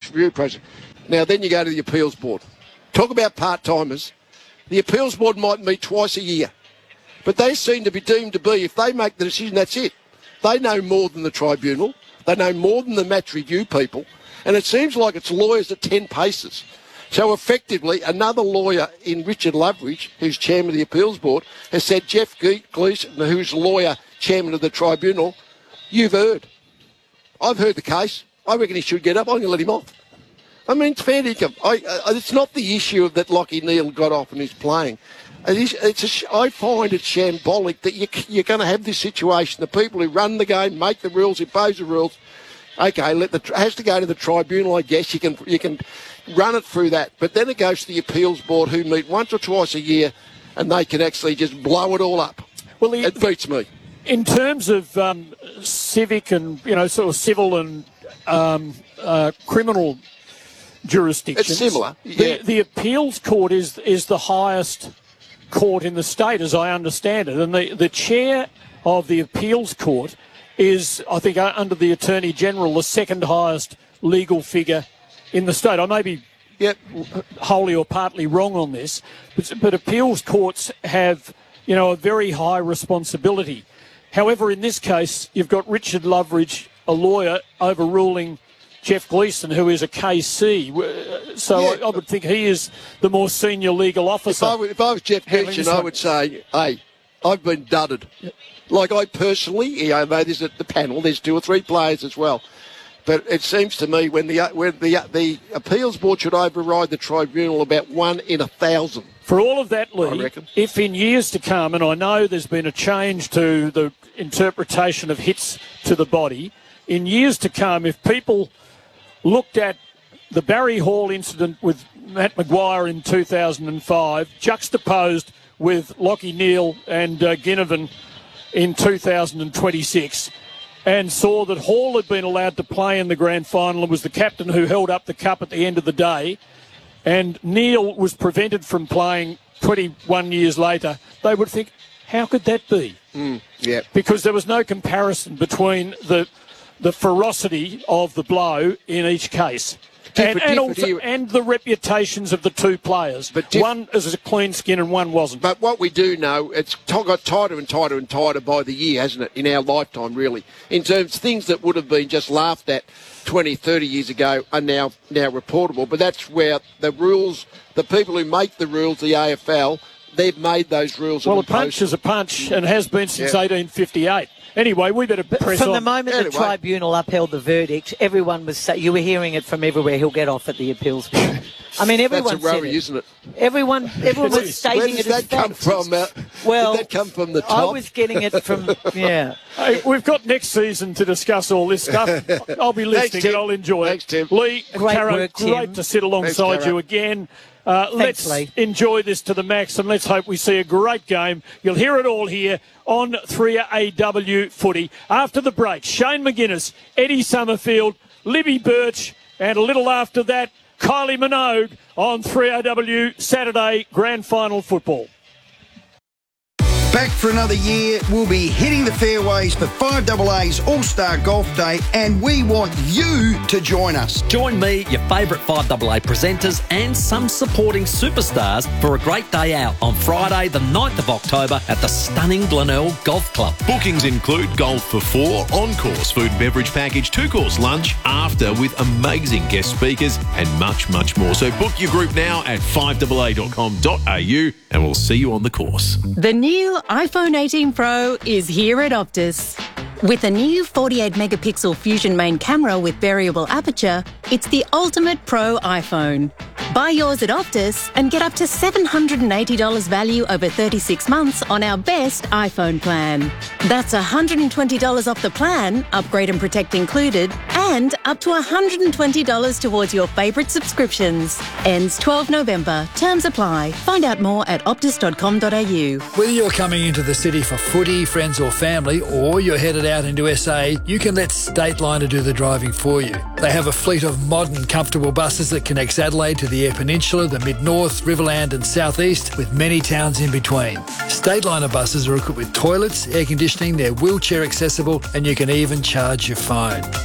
review process. Now, then you go to the appeals board. Talk about part-timers. The appeals board might meet twice a year. But they seem to be deemed to be, if they make the decision, that's it. They know more than the tribunal. They know more than the match review people. And it seems like it's lawyers at 10 paces. So effectively, another lawyer in Richard Loveridge, who's chairman of the appeals board, has said, Jeff Gleeson, who's lawyer, chairman of the tribunal, you've heard. I've heard the case. I reckon he should get up. I'm going to let him off. I mean, it's fair dinkum. It's not the issue of that Lachie Neale got off and is playing. I find it shambolic that you're going to have this situation. The people who run the game, make the rules, impose the rules. Okay, has to go to the tribunal, I guess. You can run it through that. But then it goes to the appeals board, who meet once or twice a year, and they can actually just blow it all up. Well, it beats me. In terms of civic and, sort of civil and criminal jurisdictions, it's similar. Yeah. The appeals court is the highest court in the state, as I understand it. And the chair of the appeals court is, I think, under the Attorney General, the second highest legal figure in the state. I may be wholly or partly wrong on this, but appeals courts have, a very high responsibility. However, in this case, you've got Richard Loveridge, a lawyer, overruling Jeff Gleeson, who is a KC. So I would think he is the more senior legal officer. If I was Jeff Gleeson, I would say, hey, I've been dudded. Like I personally, I know there's at the panel, there's 2 or 3 players as well. But it seems to me when the appeals board should override the tribunal about 1 in 1,000. For all of that, Lee, if in years to come, and I know there's been a change to the interpretation of hits to the body, in years to come, if people looked at the Barry Hall incident with Matt Maguire in 2005, juxtaposed with Lachie Neale and Ginnivan in 2026, and saw that Hall had been allowed to play in the grand final and was the captain who held up the cup at the end of the day, and Neale was prevented from playing 21 years later, they would think, how could that be? Because there was no comparison between the ferocity of the blow in each case. And the reputations of the 2 players. One is a clean skin and one wasn't. But what we do know, it's got tighter and tighter and tighter by the year, hasn't it, in our lifetime, really. In terms of things that would have been just laughed at 20, 30 years ago are now reportable. But that's where the rules, the people who make the rules, the AFL, they've made those rules. Well, a punch is a punch and has been since 1858. Anyway, we better press on. From the moment the tribunal upheld the verdict, everyone was you were hearing it from everywhere. He'll get off at the appeals board. I mean, everyone That's a worry, isn't it? Everyone was stating it as fact. Where does that come from the top? I was getting it from, Hey, we've got next season to discuss all this stuff. I'll be listening and I'll enjoy Thanks, Tim. it. Lee and Great Caro, work, Tim. great to sit alongside you again. Let's enjoy this to the max, and let's hope we see a great game. You'll hear it all here on 3AW Footy. After the break, Shane McGuinness, Eddie Summerfield, Libby Birch, and a little after that, Kylie Minogue on 3AW Saturday Grand Final Football. Back for another year, we'll be hitting the fairways for 5AA's All-Star Golf Day, and we want you to join us. Join me, your favourite 5AA presenters and some supporting superstars for a great day out on Friday the 9th of October at the stunning Glenelg Golf Club. Bookings include golf for 4, on-course food and beverage package, 2-course lunch, after with amazing guest speakers and much, much more. So book your group now at 5AA.com.au and we'll see you on the course. The new iPhone 18 Pro is here at Optus. With a new 48-megapixel Fusion main camera with variable aperture, it's the ultimate pro iPhone. Buy yours at Optus and get up to $780 value over 36 months on our best iPhone plan. That's $120 off the plan, upgrade and protect included, and up to $120 towards your favourite subscriptions. Ends 12 November. Terms apply. Find out more at optus.com.au. Whether you're coming into the city for footy, friends or family, or you're headed out into SA, you can let Stateliner do the driving for you. They have a fleet of modern, comfortable buses that connects Adelaide to the Eyre Peninsula, the Mid-North, Riverland and South East, with many towns in between. Stateliner buses are equipped with toilets, air conditioning, they're wheelchair accessible, and you can even charge your phone. With 50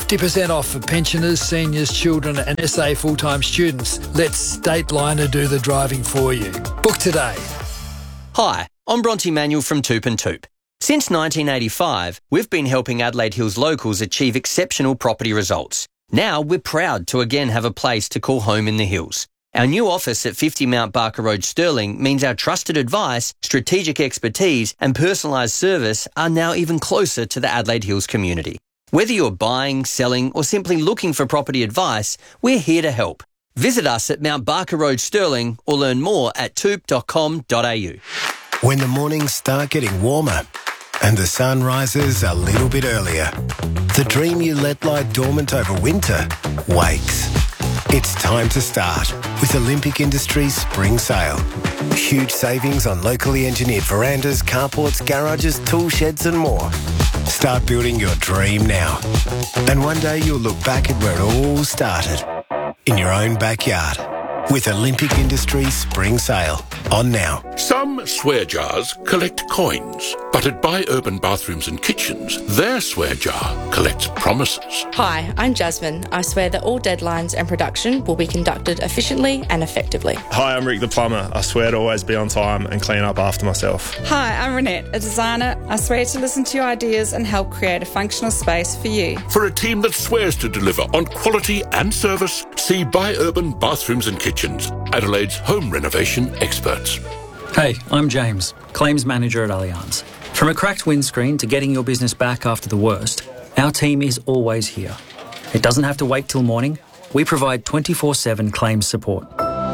50% off for pensioners, seniors, children and SA full-time students. Let Stateliner do the driving for you. Book today. Hi, I'm Bronte Manuel from Toop and Toop. Since 1985, we've been helping Adelaide Hills locals achieve exceptional property results. Now we're proud to again have a place to call home in the hills. Our new office at 50 Mount Barker Road, Stirling, means our trusted advice, strategic expertise and personalised service are now even closer to the Adelaide Hills community. Whether you're buying, selling or simply looking for property advice, we're here to help. Visit us at Mount Barker Road, Stirling or learn more at toop.com.au. When the mornings start getting warmer and the sun rises a little bit earlier, the dream you let lie dormant over winter wakes. It's time to start with Olympic Industries Spring Sale. Huge savings on locally engineered verandas, carports, garages, tool sheds and more. Start building your dream now. And one day you'll look back at where it all started. In your own backyard. With Olympic Industries Spring Sale. On now. Some swear jars collect coins, but at Buy Urban Bathrooms and Kitchens, their swear jar collects promises. Hi, I'm Jasmine. I swear that all deadlines and production will be conducted efficiently and effectively. Hi, I'm Rick the plumber. I swear to always be on time and clean up after myself. Hi, I'm Renette, a designer. I swear to listen to your ideas and help create a functional space for you. For a team that swears to deliver on quality and service, see Buy Urban Bathrooms and Kitchens, Adelaide's home renovation experts. Hey, I'm James, Claims Manager at Allianz. From a cracked windscreen to getting your business back after the worst, our team is always here. It doesn't have to wait till morning. We provide 24/7 claims support.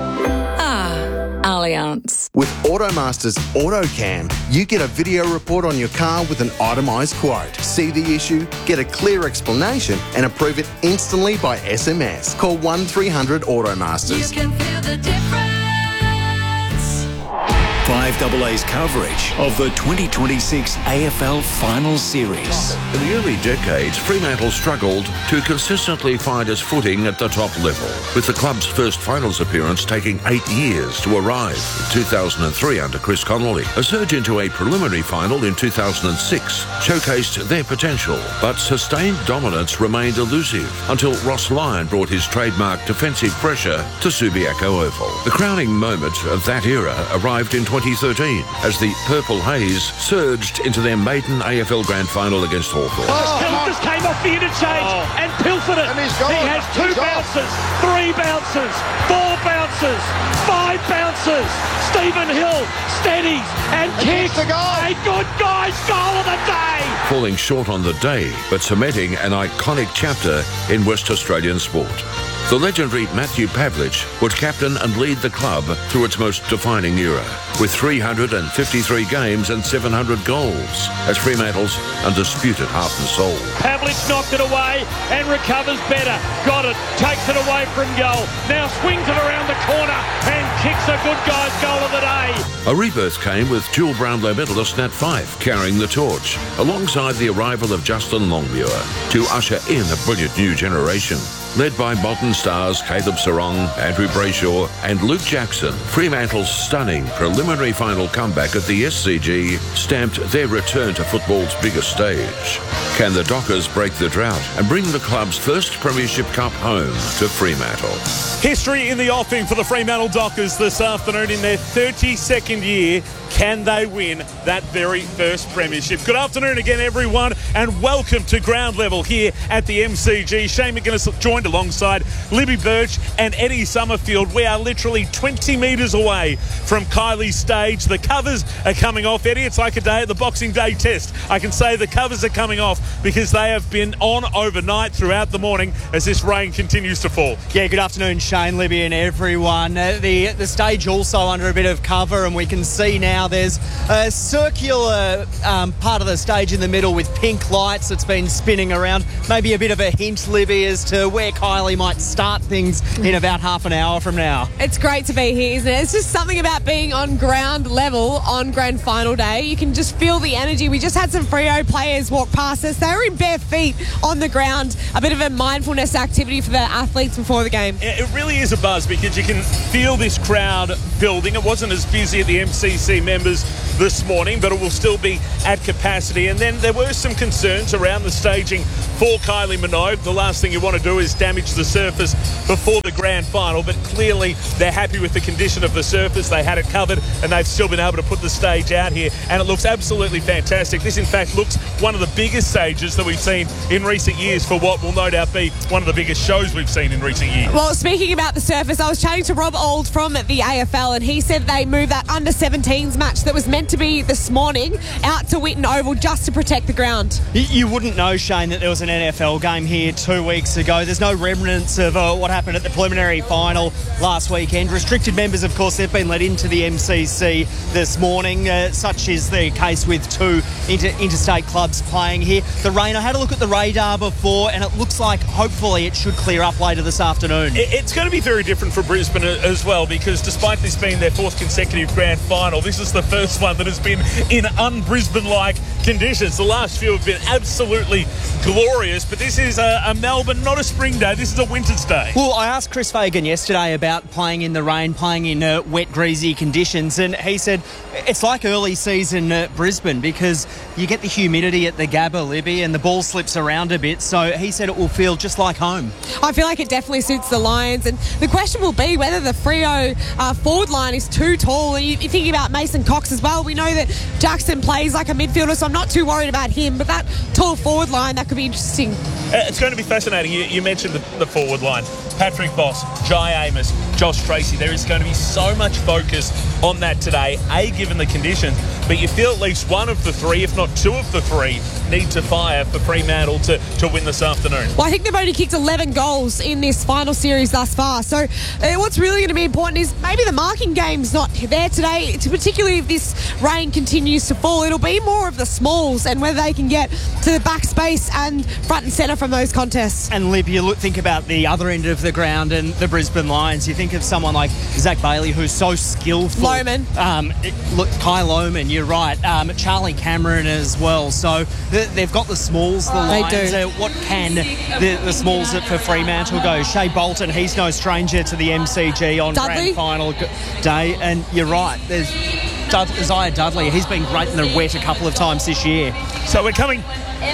Allianz. With Automasters AutoCam, you get a video report on your car with an itemised quote. See the issue, get a clear explanation and approve it instantly by SMS. Call 1300 Automasters. You can feel the difference. 5AA's coverage of the 2026 AFL Finals Series. In the early decades, Fremantle struggled to consistently find its footing at the top level, with the club's first finals appearance taking 8 years to arrive in 2003 under Chris Connolly. A surge into a preliminary final in 2006 showcased their potential, but sustained dominance remained elusive until Ross Lyon brought his trademark defensive pressure to Subiaco Oval. The crowning moment of that era arrived in 2013 as the Purple Haze surged into their maiden AFL Grand Final against Hawthorn. Hill just came off the interchange and pilfered it. He has 2 bounces, 3 bounces, 4 bounces, 5 bounces. Stephen Hill steadies and kicks. A good guy's goal of the day. Falling short on the day, but cementing an iconic chapter in West Australian sport. The legendary Matthew Pavlich would captain and lead the club through its most defining era, with 353 games and 700 goals, as Fremantle's undisputed heart and soul. Pavlich knocked it away and recovers better. Got it, takes it away from goal. Now swings it around the corner and kicks a good guy's goal of the day. A rebirth came with dual Brownlow medalist Nat Fyfe carrying the torch, alongside the arrival of Justin Longmuir, to usher in a brilliant new generation. Led by modern stars Caleb Sarong, Andrew Brayshaw and Luke Jackson, Fremantle's stunning preliminary final comeback at the SCG stamped their return to football's biggest stage. Can the Dockers break the drought and bring the club's first Premiership Cup home to Fremantle? History in the offing for the Fremantle Dockers this afternoon in their 32nd year. Can they win that very first premiership? Good afternoon again, everyone, and welcome to Ground Level here at the MCG. Shane McGuinness joined alongside Libby Birch and Eddie Summerfield. We are literally 20 metres away from Kylie's stage. The covers are coming off. Eddie, it's like a day at the Boxing Day test. I can say the covers are coming off because they have been on overnight throughout the morning as this rain continues to fall. Yeah, good afternoon, Shane, Libby and everyone. The stage also under a bit of cover, and we can see now there's a circular part of the stage in the middle with pink lights that's been spinning around. Maybe a bit of a hint, Libby, as to where Kylie might start things in about half an hour from now. It's great to be here, isn't it? It's just something about being on ground level on grand final day. You can just feel the energy. We just had some Freo players walk past us. They were in bare feet on the ground. A bit of a mindfulness activity for the athletes before the game. It really is a buzz because you can feel this crowd building. It wasn't as busy at the MCC members this morning, but it will still be at capacity. And then there were some concerns around the staging for Kylie Minogue. The last thing you want to do is damage the surface before the grand final, but clearly they're happy with the condition of the surface. They had it covered, and they've still been able to put the stage out here, and it looks absolutely fantastic. This, in fact, looks one of the biggest stages that we've seen in recent years for what will no doubt be one of the biggest shows we've seen in recent years. Well, speaking about the surface, I was chatting to Rob Auld from the AFL, and he said they moved that under-17s match that was meant to be this morning out to Whitten Oval just to protect the ground. You wouldn't know, Shane, that there was an NFL game here 2 weeks ago. There's no remnants of what happened at the preliminary final last weekend. Restricted members, of course, they've been let into the MCC this morning. Such is the case with two interstate clubs playing here. The rain, I had a look at the radar before, and it looks like hopefully it should clear up later this afternoon. It's going to be very different for Brisbane as well, because despite this being their fourth consecutive grand final, this is the first one that has been in un-Brisbane-like conditions. The last few have been absolutely glorious, but this is a Melbourne, not a spring day. This is a winter's day. Well, I asked Chris Fagan yesterday about playing in the rain, playing in wet, greasy conditions, and he said it's like early season Brisbane, because you get the humidity at the Gabba, Libby, and the ball slips around a bit, so he said it will feel just like home. I feel like it definitely suits the Lions, and the question will be whether the Freo forward line is too tall. And you're thinking about Mason Cox as well. We know that Jackson plays like a midfielder, so I'm not too worried about him, but that tall forward line, that could be interesting. It's going to be fascinating. You mentioned the forward line. Patrick Voss, Jai Amos, Josh Tracy. There is going to be so much focus on that today, given the conditions, but you feel at least one of the three, if not two of the three, need to fire for Fremantle to win this afternoon. Well, I think they've only kicked 11 goals in this final series thus far, so what's really going to be important is maybe the marking game's not there today, particularly if this rain continues to fall. It'll be more of the smalls and whether they can get to the back space and front and centre from those contests. And Lib, you think about the other end of the ground and the Brisbane Lions. You think of someone like Zach Bailey, who's so skillful. Loman. Kai Loman, you're right. Charlie Cameron as well. So they've got the smalls, the Lions. They do. What can the smalls for Fremantle go? Shea Bolton, he's no stranger to the MCG on Dudley. grand final day. And you're right, there's Isaiah Dudley. He's been great in the wet a couple of times this year. So we're coming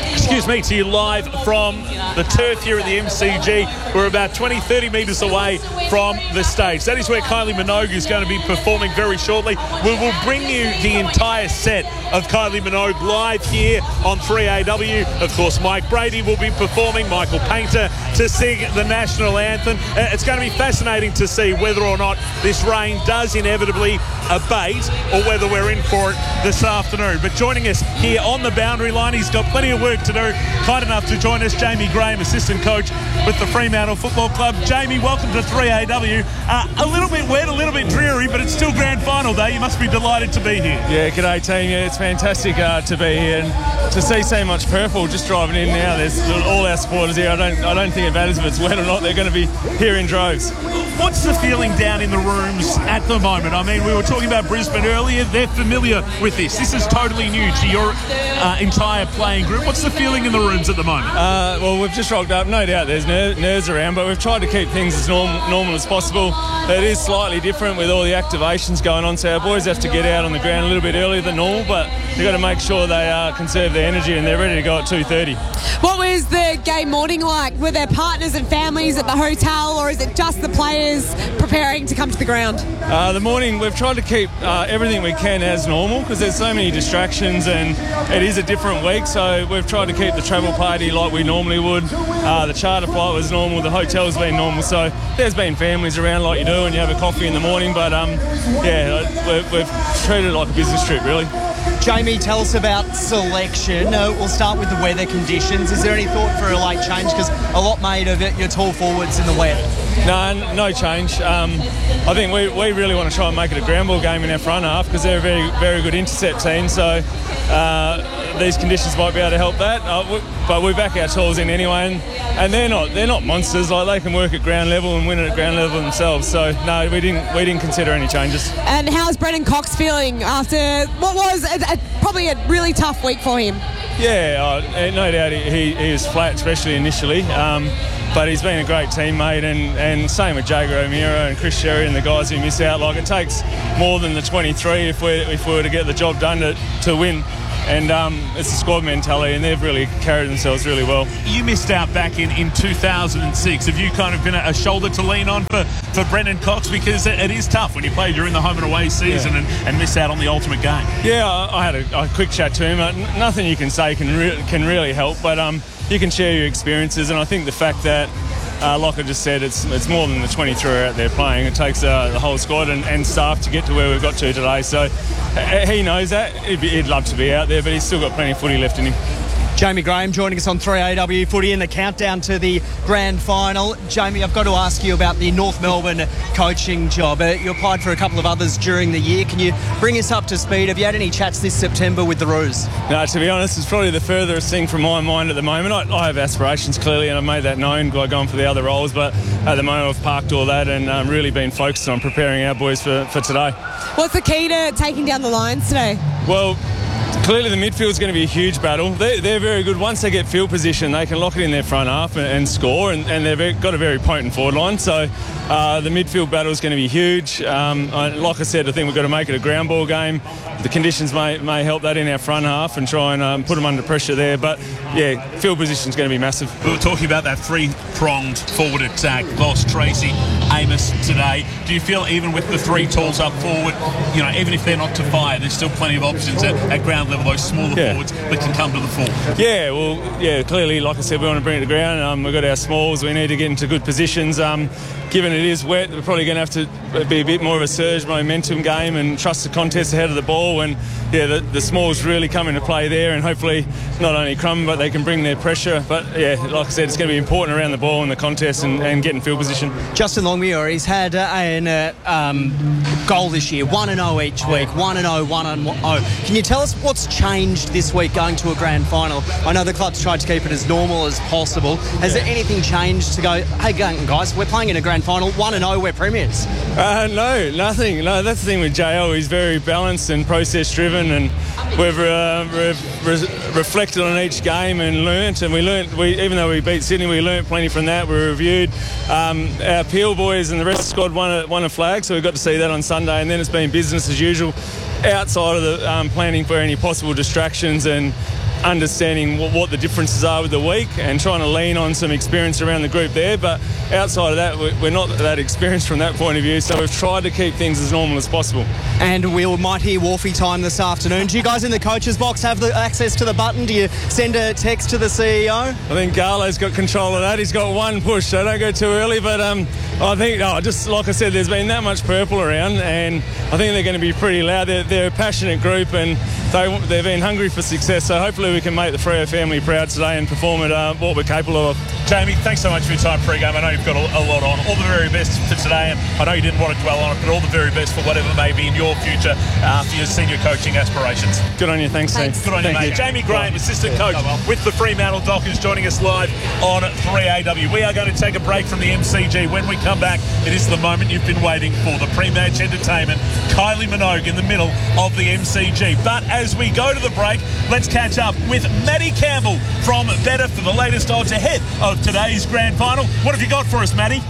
to you live from the turf here at the MCG. We're about 20-30 metres away from the stage. That is where Kylie Minogue is going to be performing very shortly. We will bring you the entire set of Kylie Minogue live here on 3AW. Of course, Mike Brady will be performing, Michael Painter to sing the national anthem. It's going to be fascinating to see whether or not this rain does inevitably abate or whether we're in for it this afternoon. But joining us here on the boundary line, he's got plenty of work to do. Kind enough to join us, Jamie Graham, assistant coach with the Fremantle Football Club. Jamie, welcome to 3AW. A little bit wet, a little bit dreary, but it's still grand final day. You must be delighted to be here. Yeah, g'day team. Yeah, it's fantastic to be here and to see so much purple just driving in now. There's all our supporters here. I don't think it matters if it's wet or not. They're going to be here in droves. What's the feeling down in the rooms at the moment? I mean, we were talking about Brisbane earlier. They're familiar with this. This is totally new to your entire playing group. What's the feeling in the rooms at the moment? Well, we've just rocked up. No doubt there's nerves around, but we've tried to keep things as normal as possible. It is slightly different with all the activations going on, so our boys have to get out on the ground a little bit earlier than normal, but they've got to make sure they conserve their energy and they're ready to go at 2:30. What was the game morning like? Were there partners and families at the hotel, or is it just the players preparing to come to the ground? The morning, we've tried to keep everything we can as normal because there's so many distractions and it is a different week, so we've tried to keep the travel party like we normally would. The charter flight was normal, the hotel's been normal, so there's been families around like you do and you have a coffee in the morning, but we've treated it like a business trip, really. Jamie, tell us about selection. We'll start with the weather conditions. Is there any thought for a late change? Because a lot made of it, your tall forwards in the wet. No change. I think we really want to try and make it a ground ball game in our front half because they're a very, very good intercept team, so these conditions might be able to help that. But we back our tools in anyway, and they're not monsters. Like, they can work at ground level and win it at ground level themselves. So no, we didn't consider any changes. And how's Brendan Cox feeling after what was probably a really tough week for him? Yeah, no doubt he was flat, especially initially. but he's been a great teammate, and same with Jago O'Meara and Chris Sherry and the guys who miss out. Like, it takes more than the 23 if we were to get the job done to win. And it's a squad mentality, and they've really carried themselves really well. You missed out back in 2006. Have you kind of been a shoulder to lean on for Brendan Cox? Because it is tough when you play during the home and away season and miss out on the ultimate game. Yeah, I had a quick chat to him. Nothing you can say can really help, but you can share your experiences, and I think the fact that like I just said, it's more than the 23 out there playing. It takes the whole squad and staff to get to where we've got to today. So he knows that. He'd love to be out there, but he's still got plenty of footy left in him. Jamie Graham joining us on 3AW Footy in the countdown to the grand final. Jamie, I've got to ask you about the North Melbourne coaching job. You applied for a couple of others during the year. Can you bring us up to speed? Have you had any chats this September with the Roos? No, to be honest, it's probably the furthest thing from my mind at the moment. I have aspirations, clearly, and I've made that known by going for the other roles, but at the moment I've parked all that and really been focused on preparing our boys for today. What's the key to taking down the Lions today? Well, clearly the midfield's going to be a huge battle. They're very good. Once they get field position, they can lock it in their front half and score, and they've got a very potent forward line. So the midfield battle is going to be huge. Like I said, I think we've got to make it a ground ball game. The conditions may help that in our front half and try and put them under pressure there. But, yeah, field position is going to be massive. We were talking about that three-pronged forward attack. Lost Tracy, Amos today. Do you feel even with the three tools up forward, you know, even if they're not to fire, there's still plenty of options at ground level, those smaller forwards that can come to the fore? Yeah, well, clearly, like I said, we want to bring it to ground. We've got our smalls. We need to get into good positions. Given it is wet, we're probably going to have to be a bit more of a surge momentum game and trust the contest ahead of the ball. And, the smalls really come into play there, and hopefully not only Crum, but they can bring their pressure. But, like I said, it's going to be important around the ball in the contest and getting field position. Justin Longmuir, he's had a goal this year, 1-0 each week, 1-0, 1-0. Can you tell us what's changed this week going to a grand final? I know the club's tried to keep it as normal as possible. Has there anything changed to go, hey guys, we're playing in a grand final, 1-0, we're premiers? No, nothing. No, that's the thing with JL. He's very balanced and process-driven, and we've reflected on each game and learnt. And even though we beat Sydney, we learnt plenty from that. We reviewed. Our Peel boys and the rest of the squad won a flag, so we got to see that on Sunday. And then it's been business as usual, outside of the planning for any possible distractions and understanding what the differences are with the week and trying to lean on some experience around the group there. But outside of that, we're not that experienced from that point of view, so we've tried to keep things as normal as possible. And we might hear Wharfie time this afternoon. Do you guys in the coach's box have the access to the button? Do you send a text to the CEO? I think Garlo's got control of that. He's got one push, so don't go too early. But I think, just like I said, there's been that much purple around, and I think they're going to be pretty loud. They're a passionate group, and they've been hungry for success, so hopefully we can make the Freo family proud today and perform at what we're capable of. Jamie, thanks so much for your time pre-game. I know you've got a lot on. All the very best for today, and I know you didn't want to dwell on it, but all the very best for whatever may be in your future for your senior coaching aspirations. Good on you. Thanks. Good on you, mate. Jamie Graham, assistant coach with the Fremantle Dockers, joining us live on 3AW. We are going to take a break from the MCG. When we come back, it is the moment you've been waiting for, the pre-match entertainment. Kylie Minogue in the middle of the MCG. But as we go to the break, let's catch up with Maddie Campbell from Better for the latest odds ahead of today's grand final. What have you got for us, Maddie?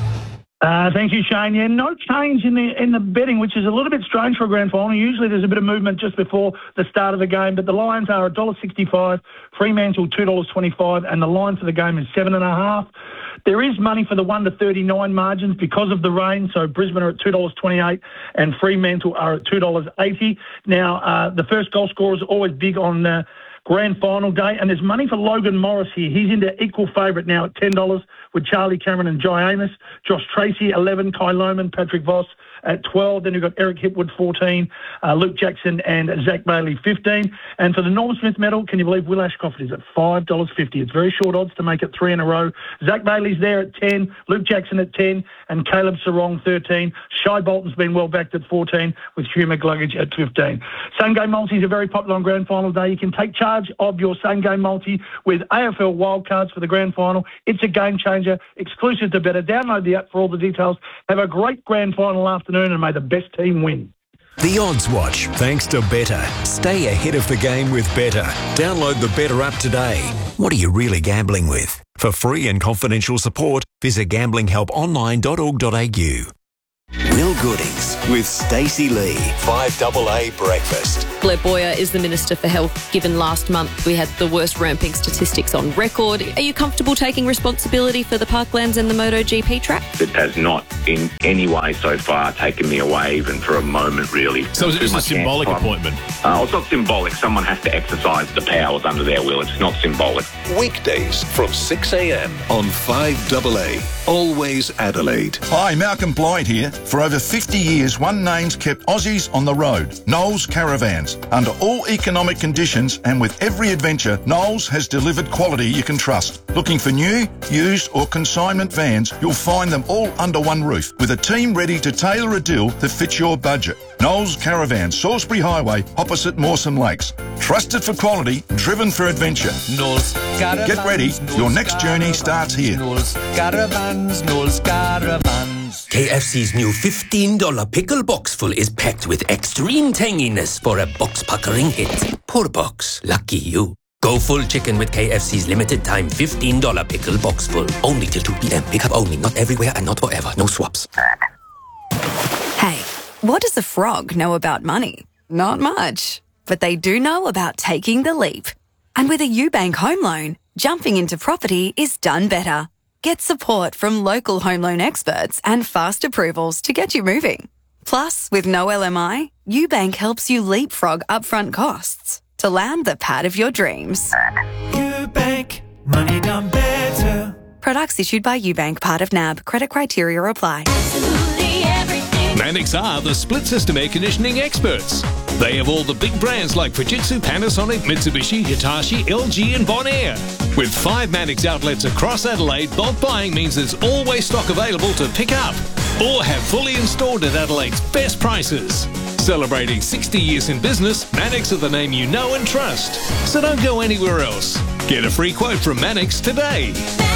Thank you, Shane. Yeah, no change in the betting, which is a little bit strange for a grand final. Usually there's a bit of movement just before the start of the game, but the Lions are $1.65, Fremantle $2.25, and the line for the game is 7.5. There is money for the 1 to 39 margins because of the rain, so Brisbane are at $2.28 and Fremantle are at $2.80. Now, the first goal scorer is always big on grand final day, and there's money for Logan Morris here. He's into equal favourite now at $10 with Charlie Cameron and Jai Amos. Josh Tracy, 11, Kai Lohmann, Patrick Voss at 12. Then you've got Eric Hipwood, 14, Luke Jackson and Zach Bailey, 15. And for the Norm Smith medal, can you believe Will Ashcroft is at $5.50? It's very short odds to make it 3 in a row. Zach Bailey's there at 10, Luke Jackson at 10, and Caleb Sarong, 13. Shai Bolton's been well backed at 14, with Hugh McGluggage at 15. Same game multis are very popular on grand final day. You can take charge of your same game multi with AFL wildcards for the grand final. It's a game changer, exclusive to Better. Download the app for all the details. Have a great grand final afternoon, and may the best team win. The Odds Watch, thanks to Betr. Stay ahead of the game with Betr. Download the Betr app today. What are you really gambling with? For free and confidential support, visit gamblinghelponline.org.au. Will Goodings with Stacey Lee, 5AA Breakfast. Blair Boyer is the Minister for Health, given last month we had the worst ramping statistics on record. Are you comfortable taking responsibility for the Parklands and the MotoGP track? It has not in any way so far taken me away, even for a moment, really. So is it just a symbolic appointment? It's not symbolic. Someone has to exercise the powers under their will. It's not symbolic. Weekdays from 6 a.m. on 5AA. Always Adelaide. Hi, Malcolm Blythe here. For over 50 years, one name's kept Aussies on the road. Knowles Caravans. Under all economic conditions and with every adventure, Knowles has delivered quality you can trust. Looking for new, used or consignment vans, you'll find them all under one roof with a team ready to tailor a deal that fits your budget. Knowles Caravans, Salisbury Highway, opposite Mawson Lakes. Trusted for quality, driven for adventure. Knowles Caravans. Get ready, your next journey starts here. Knowles Caravans, Knowles Caravans. KFC's new $15 pickle box full is packed with extreme tanginess for a box-puckering hit. Poor box, lucky you. Go full chicken with KFC's limited time $15 pickle box full. Only till 2 p.m. Pick up only, not everywhere and not forever. No swaps. Hey, what does a frog know about money? Not much. But they do know about taking the leap. And with a UBank home loan, jumping into property is done better. Get support from local home loan experts and fast approvals to get you moving. Plus, with no LMI, UBank helps you leapfrog upfront costs to land the pad of your dreams. UBank, money done better. Products issued by UBank, part of NAB. Credit criteria apply. Mannix are the split system air conditioning experts. They have all the big brands like Fujitsu, Panasonic, Mitsubishi, Hitachi, LG and Bonaire. With 5 Mannix outlets across Adelaide, bulk buying means there's always stock available to pick up or have fully installed at Adelaide's best prices. Celebrating 60 years in business, Mannix are the name you know and trust. So don't go anywhere else. Get a free quote from Mannix today.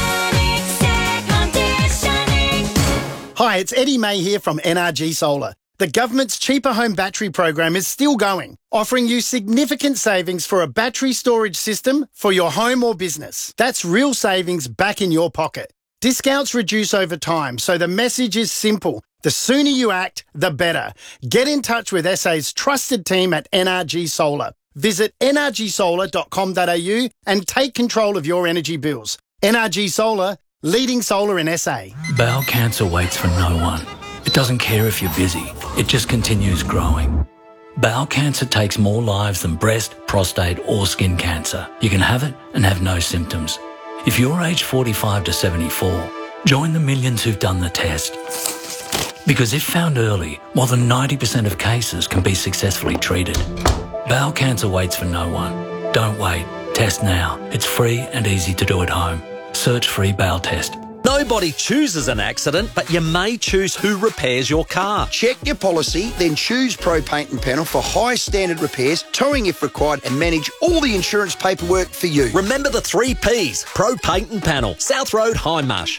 Hi, it's Eddie May here from NRG Solar. The government's Cheaper Home Battery program is still going, offering you significant savings for a battery storage system for your home or business. That's real savings back in your pocket. Discounts reduce over time, so the message is simple. The sooner you act, the better. Get in touch with SA's trusted team at NRG Solar. Visit nrgsolar.com.au and take control of your energy bills. NRG Solar, leading solar in SA. Bowel cancer waits for no one. It doesn't care if you're busy. It just continues growing. Bowel cancer takes more lives than breast, prostate or skin cancer. You can have it and have no symptoms. If you're aged 45 to 74, join the millions who've done the test. Because if found early, more than 90% of cases can be successfully treated. Bowel cancer waits for no one. Don't wait. Test now. It's free and easy to do at home. Search free bowel test. Nobody chooses an accident, but you may choose who repairs your car. Check your policy, then choose Pro Paint and Panel for high standard repairs, towing if required, and manage all the insurance paperwork for you. Remember the 3 Ps, Pro Paint and Panel, South Road, Hindmarsh.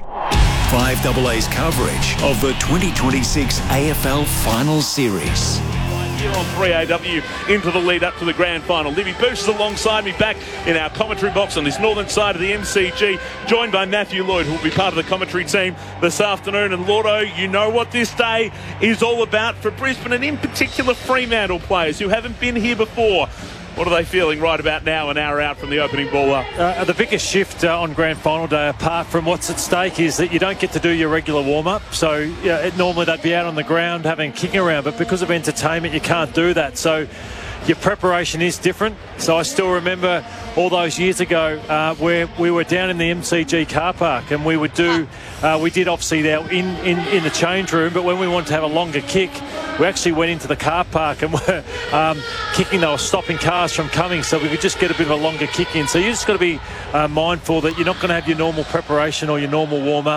5AA's coverage of the 2026 AFL Final Series. Here on 3AW into the lead up to the grand final. Libby Bush is alongside me back in our commentary box on this northern side of the MCG, joined by Matthew Lloyd, who will be part of the commentary team this afternoon. And Lordo, you know what this day is all about for Brisbane and in particular Fremantle players who haven't been here before. What are they feeling right about now, an hour out from the opening ball up? The biggest shift on grand final day, apart from what's at stake, is that you don't get to do your regular warm-up. So normally they'd be out on the ground having a kicking around, but because of entertainment, you can't do that. So your preparation is different. So I still remember all those years ago where we were down in the MCG car park and we would do, we did obviously our in the change room, but when we wanted to have a longer kick, we actually went into the car park and were kicking. They were stopping cars from coming so we could just get a bit of a longer kick in. So you just got to be mindful that you're not going to have your normal preparation or your normal warm-up.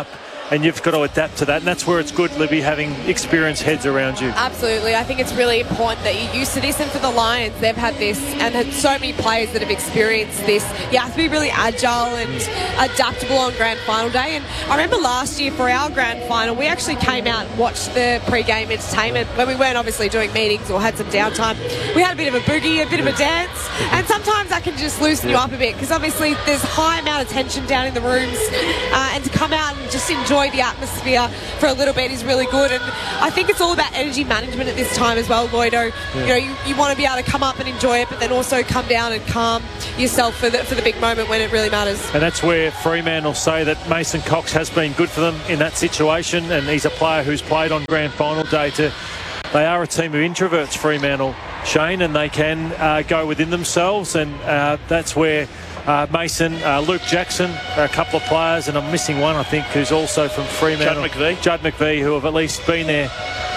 and you've got to adapt to that. And that's where it's good, Libby, having experienced heads around you. Absolutely. I think it's really important that you're used to this. And for the Lions, they've had this and had so many players that have experienced this. You have to be really agile and adaptable on grand final day. And I remember last year for our grand final, we actually came out and watched the pre-game entertainment when we weren't obviously doing meetings or had some downtime. We had a bit of a boogie, a bit of a dance, and sometimes that can just loosen you up a bit because obviously there's a high amount of tension down in the rooms, and to come out and just enjoy the atmosphere for a little bit is really good. And I think it's all about energy management at this time as well, Lloydo. You know, you want to be able to come up and enjoy it, but then also come down and calm yourself for the big moment when it really matters. And that's where Fremantle say that Mason Cox has been good for them in that situation, and he's a player who's played on grand final day. They are a team of introverts, Fremantle, Shane, and they can go within themselves, and that's where Mason, Luke Jackson, a couple of players, and I'm missing one, I think, who's also from Fremantle. Judd McVie, who have at least been there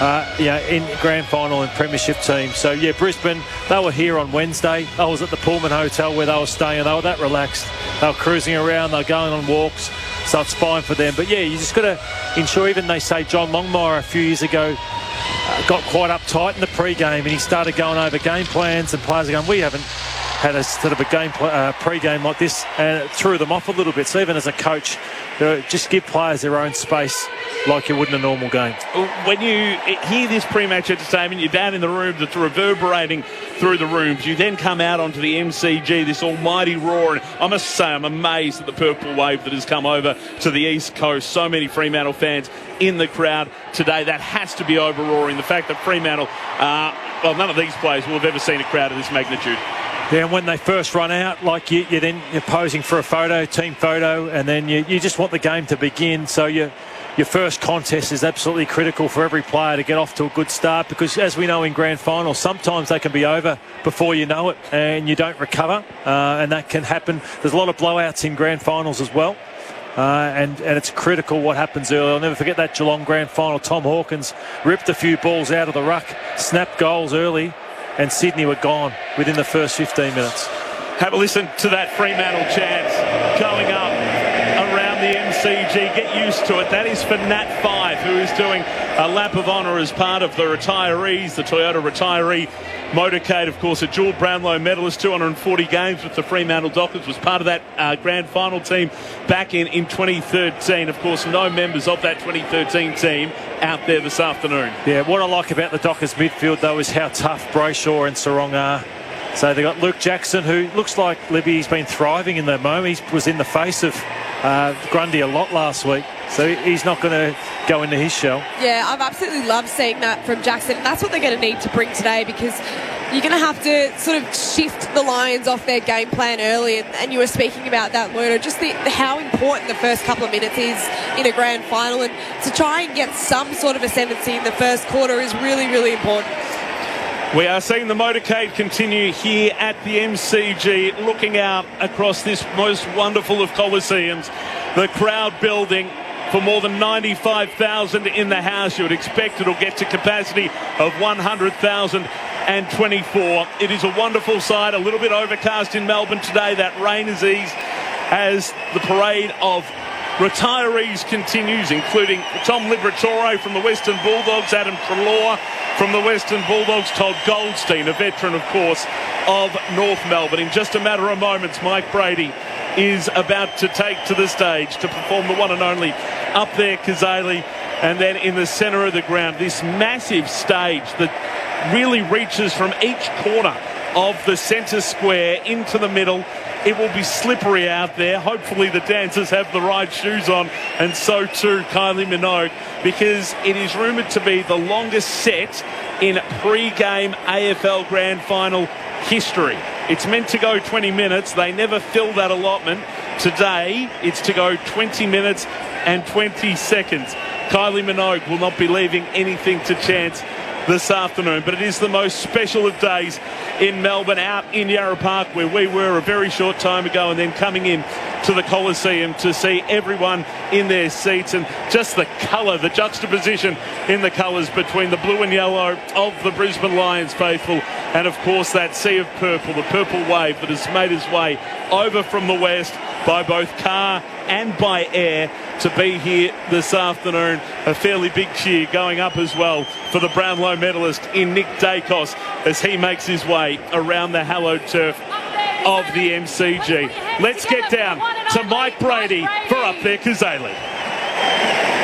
in grand final and premiership team. So, yeah, Brisbane, they were here on Wednesday. I was at the Pullman Hotel where they were staying. They were that relaxed. They were cruising around. They were going on walks. So it's fine for them. But, yeah, you just got to ensure, even they say John Longmire a few years ago got quite uptight in the pre-game, and he started going over game plans, and players are going, we haven't had a sort of a game pre-game like this, and it threw them off a little bit. So even as a coach, just give players their own space like you would in a normal game. When you hear this pre-match entertainment, you're down in the room, that's reverberating through the rooms. You then come out onto the MCG, this almighty roar. And I must say, I'm amazed at the purple wave that has come over to the East Coast. So many Fremantle fans in the crowd today. That has to be over-roaring. The fact that Fremantle, well, none of these players will have ever seen a crowd of this magnitude. Yeah, and when they first run out, like you're posing for a photo, team photo, and then you just want the game to begin. So your first contest is absolutely critical for every player to get off to a good start, because as we know in grand finals, sometimes they can be over before you know it and you don't recover, and that can happen. There's a lot of blowouts in grand finals as well. And it's critical what happens early. I'll never forget that Geelong grand final. Tom Hawkins ripped a few balls out of the ruck, snapped goals early, and Sydney were gone within the first 15 minutes. Have a listen to that Fremantle chant going up around the MCG. Get used to it. That is for Nat 5, who is doing a lap of honour as part of the retirees, the Toyota retiree motorcade. Of course, a dual Brownlow medalist, 240 games with the Fremantle Dockers, was part of that grand final team back in 2013. Of course, no members of that 2013 team out there this afternoon. Yeah, what I like about the Dockers midfield, though, is how tough Brayshaw and Sarong are. So they've got Luke Jackson, who looks like Libby's been thriving in that moment. He was in the face of Grundy a lot last week, so he's not going to go into his shell. Yeah, I've absolutely loved seeing that from Jackson. That's what they're going to need to bring today, because you're going to have to sort of shift the Lions off their game plan early, and you were speaking about that, Ludo, just how important the first couple of minutes is in a grand final, and to try and get some sort of ascendancy in the first quarter is really, really important. We are seeing the motorcade continue here at the MCG, looking out across this most wonderful of Coliseums. The crowd building for more than 95,000 in the house. You would expect it'll get to capacity of 100,024. It is a wonderful sight. A little bit overcast in Melbourne today. That rain has eased as the parade of retirees continues, including Tom Liberatore from the Western Bulldogs, Adam Treloar from the Western Bulldogs, Todd Goldstein, a veteran, of course, of North Melbourne. In just a matter of moments, Mike Brady is about to take to the stage to perform the one and only Up There Kazali. And then in the centre of the ground, this massive stage that really reaches from each corner of the centre square into the middle. It will be slippery out there. Hopefully the dancers have the right shoes on, and so too Kylie Minogue, because it is rumoured to be the longest set in pre-game AFL Grand Final history. It's meant to go 20 minutes. They never fill that allotment. Today, it's to go 20 minutes and 20 seconds. Kylie Minogue will not be leaving anything to chance this afternoon, but it is the most special of days in Melbourne, out in Yarra Park, where we were a very short time ago, and then coming in to the Coliseum to see everyone in their seats, and just the colour, the juxtaposition in the colours between the blue and yellow of the Brisbane Lions faithful and of course that sea of purple, the purple wave that has made its way over from the west by both car and by air to be here this afternoon. A fairly big cheer going up as well for the Brownlow medalist in Nick Dacos as he makes his way around the hallowed turf of the MCG. Let's get down to Mike Brady for Up There Kazali.